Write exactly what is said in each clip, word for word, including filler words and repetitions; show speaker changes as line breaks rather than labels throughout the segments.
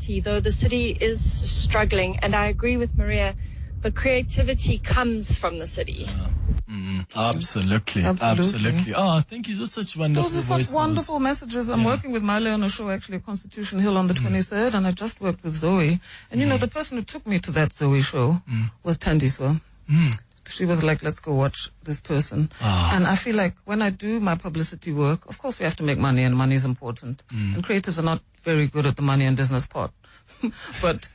city, though the city is struggling. And I agree with Maria, the creativity comes from the city.
Yeah. Mm, absolutely,
Absolutely.
absolutely. Oh, thank you. Those are such wonderful
Those are
voice
such wonderful
notes.
messages. I'm
Yeah.
working with Miley on a show actually at Constitution Hill on the mm. twenty-third, and I just worked with Zoe. And you mm. know, the person who took me to that Zoe show mm. was Thandiswa. Mm. She was like, let's go watch this person. Ah. And I feel like when I do my publicity work, of course we have to make money, and money is important. Mm. And creatives are not very good at the money and business part. But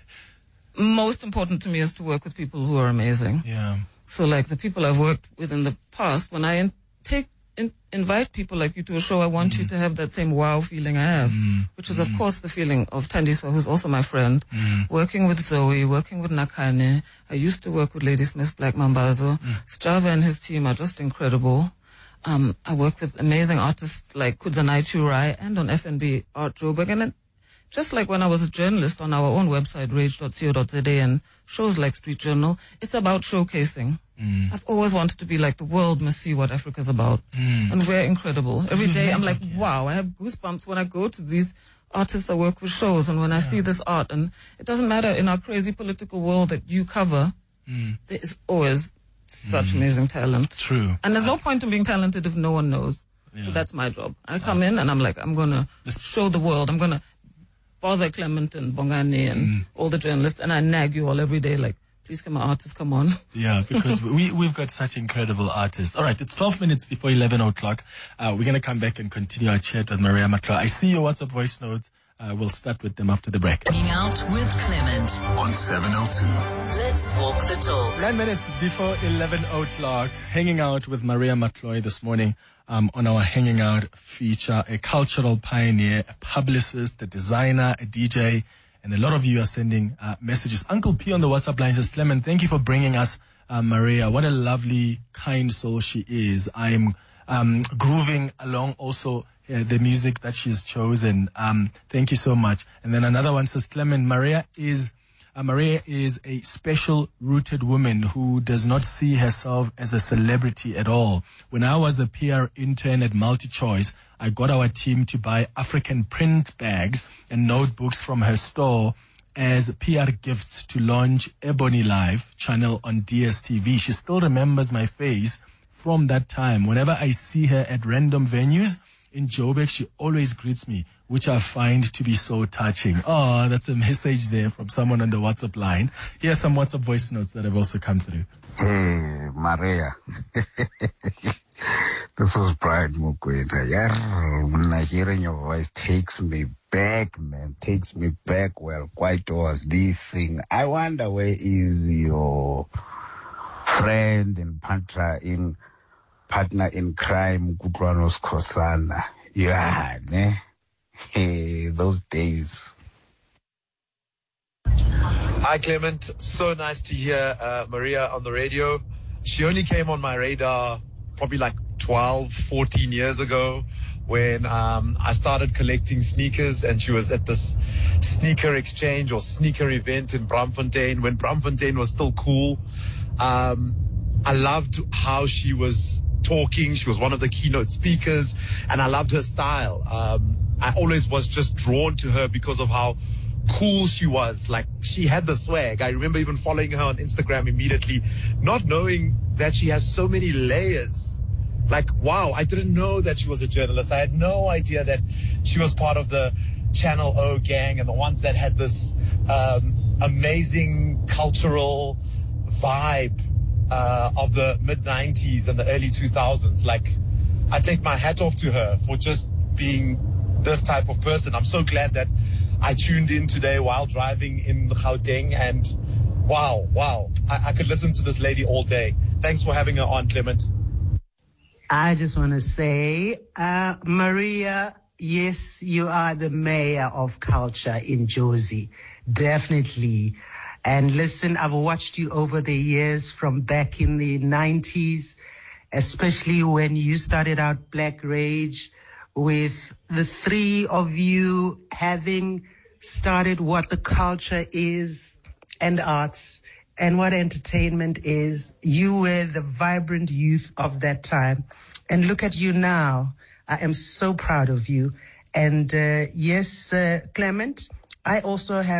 most important to me is to work with people who are amazing.
Yeah.
So like the people I've worked with in the past, when I in, take in, invite people like you to a show, I want mm. you to have that same wow feeling I have, mm. which is mm. of course the feeling of Thandiswa, who's also my friend, mm. working with Zoe, working with Nakane. I used to work with Ladysmith Black Mambazo. Mm. Sjava and his team are just incredible. Um, I work with amazing artists like Kudzanai Churai and on F N B Art Joburg. And then, just like when I was a journalist on our own website, rage dot co dot za, and shows like Street Journal, it's about showcasing. Mm. I've always wanted to be like, the world must see what Africa's about. Mm. And we're incredible. Every day I'm like, wow, I have goosebumps when I go to these artists I work with shows, and when I yeah. see this art. And it doesn't matter in our crazy political world that you cover, mm. there is always such mm. amazing talent.
True.
And there's no point in being talented if no one knows. Yeah. So that's my job. I come in and I'm like, I'm going to show the world. I'm going to bother Clement and Bongani and mm. all the journalists, and I nag you all every day like, please come on, artists, come on.
Yeah, because we, we've got such incredible artists. All right, it's twelve minutes before eleven o'clock. Uh, we're going to come back and continue our chat with Maria Matloa. I see your WhatsApp voice notes. Uh, we'll start with them after the break.
Hanging out with Clement
on seven oh two.
Let's walk the talk.
Nine minutes before eleven o'clock. Hanging out with Maria Matloa this morning. Um, on our Hanging Out feature, a cultural pioneer, a publicist, a designer, a D J, and a lot of you are sending uh, messages. Uncle P on the WhatsApp line says, Clement, thank you for bringing us uh, Maria. What a lovely, kind soul she is. I'm um, grooving along also uh, the music that she has chosen. Um, thank you so much. And then another one says, Clement, Maria is... Uh, Maria is a special-rooted woman who does not see herself as a celebrity at all. When I was a P R intern at MultiChoice, I got our team to buy African print bags and notebooks from her store as P R gifts to launch Ebony Live channel on D S T V. She still remembers my face from that time. Whenever I see her at random venues in Joburg, she always greets me, which I find to be so touching. Oh, that's a message there from someone on the WhatsApp line. Here are some WhatsApp voice notes that have also come through.
Hey, Maria. This is Brian Mukwena. Yeah, hearing your voice takes me back, man. Takes me back, well, quite towards this thing. I wonder where is your friend and partner in partner in crime, Gudwanos Kosana. Yeah, ne? Hey, those days.
Hi, Clement. So nice to hear uh, Maria on the radio. She only came on my radar probably like twelve, fourteen years ago when um, I started collecting sneakers, and she was at this sneaker exchange or sneaker event in Braamfontein when Braamfontein was still cool. Um, I loved how she was talking. She was one of the keynote speakers, and I loved her style. Um, I always was just drawn to her because of how cool she was. Like, she had the swag. I remember even following her on Instagram immediately, not knowing that she has so many layers. Like, wow, I didn't know that she was a journalist. I had no idea that she was part of the Channel O gang and the ones that had this um, amazing cultural vibe uh, of the mid nineties and the early two thousands. Like, I take my hat off to her for just being this type of person. I'm so glad that I tuned in today while driving in Gauteng, and wow, wow, I, I could listen to this lady all day. Thanks for having her on, Clement.
I just want to say, uh, Maria, yes, you are the mayor of culture in Jozi. Definitely. And listen, I've watched you over the years from back in the nineties, especially when you started out Black Rage, with the three of you having started what the culture is and arts and what entertainment is. You were the vibrant youth of that time. And look at you now. I am so proud of you. And uh, yes, uh, Clement, I also have